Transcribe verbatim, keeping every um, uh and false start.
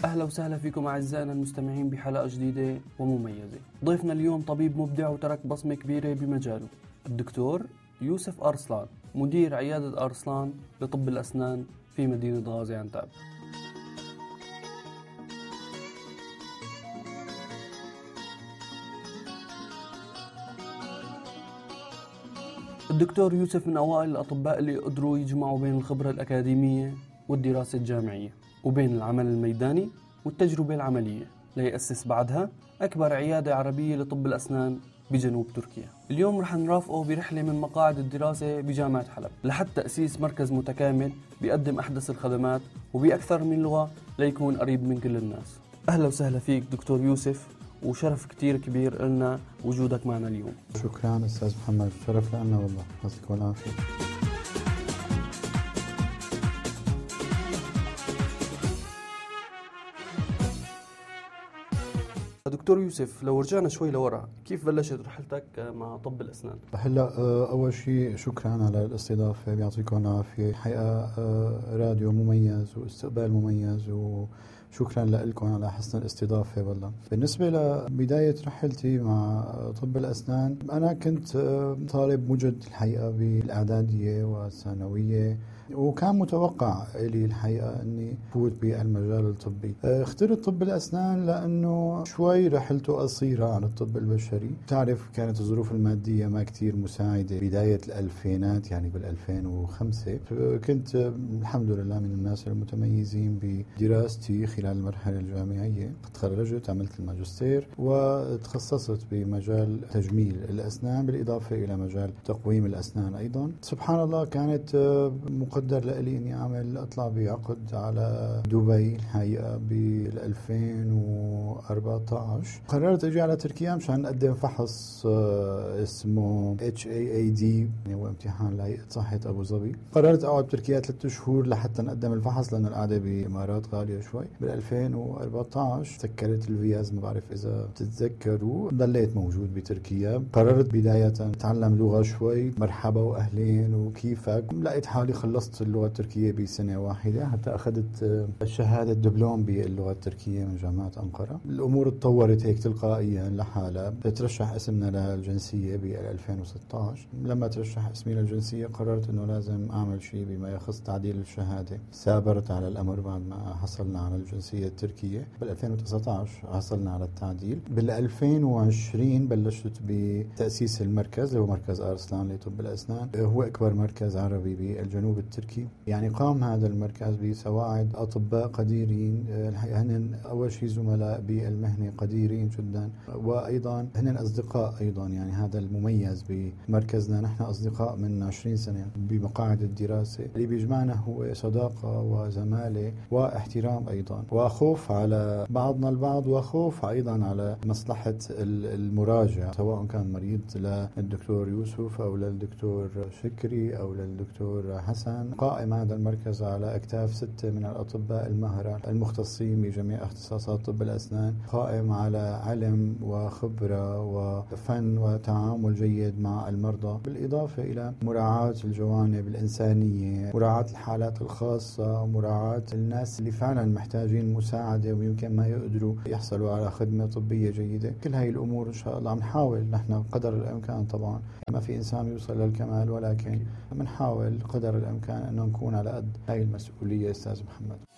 أهلا وسهلا فيكم أعزائنا المستمعين بحلقة جديدة ومميزة. ضيفنا اليوم طبيب مبدع وترك بصمة كبيرة بمجاله، الدكتور يوسف أرسلان، مدير عيادة أرسلان لطب الأسنان في مدينة غازي عنتاب. الدكتور يوسف من أوائل الأطباء اللي قدروا يجمعوا بين الخبرة الأكاديمية والدراسة الجامعية وبين العمل الميداني والتجربة العملية ليأسس بعدها أكبر عيادة عربية لطب الأسنان بجنوب تركيا. اليوم رح نرافقه برحلة من مقاعد الدراسة بجامعة حلب لحد تأسيس مركز متكامل بيقدم أحدث الخدمات وبأكثر من لغة ليكون قريب من كل الناس. أهلا وسهلا فيك دكتور يوسف، وشرف كتير كبير لنا وجودك معنا اليوم. شكرا أستاذ محمد، شرف لنا والله، يعطيك العافية. دكتور يوسف، لو رجعنا شوي لورا، كيف بلشت رحلتك مع طب الأسنان؟ هلا أول شيء شكرا على الاستضافة، يعطيكم العافية. حقيقة راديو مميز واستقبال مميز، وشكرا لكم على حسن الاستضافة والله. بالنسبة لبداية رحلتي مع طب الأسنان، أنا كنت طالب مجد الحقيقة بالإعدادية والثانوية، وكان متوقع لي الحقيقة أني فوت بالمجال الطبي. اخترت طب الأسنان لأنه شوي رحلته قصيرة عن الطب البشري. تعرف كانت الظروف المادية ما كتير مساعدة بداية الألفينات، يعني بالألفين وخمسة. كنت الحمد لله من الناس المتميزين بدراستي خلال المرحلة الجامعية. تخرجت، عملت الماجستير وتخصصت بمجال تجميل الأسنان بالإضافة إلى مجال تقويم الأسنان أيضا. سبحان الله كانت مقدر لي إني أعمل أطلع بعقد على دبي الحقيقة بالألفين وأربعة عشر. قررت أجي على تركيا مشان أقدم فحص اسمه إتش إيه إيه دي، هو امتحان لهيئة صحة أبو ظبي. قررت أقعد بتركيا ثلاثة شهور لحتى نقدم الفحص، لأنه القعدة بإمارات غالية شوي. بالألفين وأربعة عشر سكرت الفياز، ما بعرف إذا بتتذكروا. ضليت موجود بتركيا. قررت بداية أتعلم لغة شوي، مرحبا وأهلين وكيفك. لقيت حالي خلصت اللغة التركية بسنة واحدة، حتى أخذت شهادة دبلوم باللغة التركية من جامعة أنقرة. الأمور تطورت هيك تلقائيا لحالها. ترشح اسمنا للجنسية بال ألفين وستة عشر. لما ترشح اسمي للجنسية قررت أنه لازم أعمل شيء بما يخص تعديل الشهادة. سابرت على الأمر بعد ما حصلنا على الجنسية التركية. بال ألفين وتسعة عشر حصلنا على التعديل. بال ألفين وعشرين بلشت بتأسيس المركز اللي هو مركز أرسلان لطب الأسنان. هو أكبر مركز عربي بالجنوب التركي. يعني قام هذا المركز بسواعد أطباء قديرين، هن أول شيء زملاء بالمهنة قديرين جدا، وأيضا هن أصدقاء أيضا. يعني هذا المميز بمركزنا، نحن أصدقاء من عشرين سنة بمقاعد الدراسة. اللي بيجمعنا هو صداقة وزمالة واحترام أيضا، وخوف على بعضنا البعض، وخوف أيضا على مصلحة المراجع، سواء كان مريض للدكتور يوسف أو للدكتور شكري أو للدكتور حسن. قائم هذا المركز على أكتاف ستة من الأطباء المهرة المختصين بجميع اختصاصات طب الأسنان، قائم على علم وخبرة وفن وتعامل جيد مع المرضى، بالإضافة إلى مراعاة الجوانب الإنسانية، مراعاة الحالات الخاصة، مراعاة الناس اللي فعلا محتاجين مساعدة ويمكن ما يقدروا يحصلوا على خدمة طبية جيدة. كل هاي الأمور إن شاء الله بنحاول نحن قدر الإمكان. طبعا ما في إنسان يوصل للكمال، ولكن بنحاول قدر الإمكان أنه نكون على قد هاي المسؤولية. أستاذ محمد،